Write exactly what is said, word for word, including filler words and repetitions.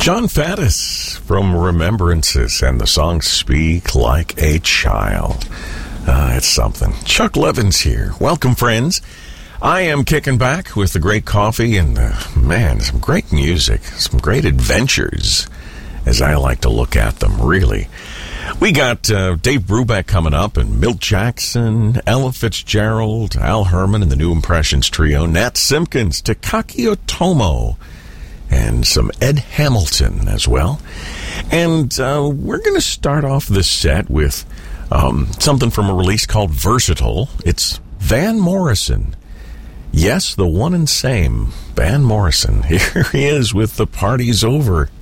John Faddis from Remembrances and the song Speak Like a Child. Uh, it's something. Chuck Levins here. Welcome, friends. I am kicking back with the great coffee and, uh, man, some great music, some great adventures, as I like to look at them, really. We got uh, Dave Brubeck coming up, and Milt Jackson, Ella Fitzgerald, Al Herman and the New Impressions Trio, Nat Simpkins, Takaki Otomo, and some Ed Hamilton as well. And uh, we're going to start off this set with um, something from a release called Versatile. It's Van Morrison. Yes, the one and same Van Morrison. Here he is with The Party's Over.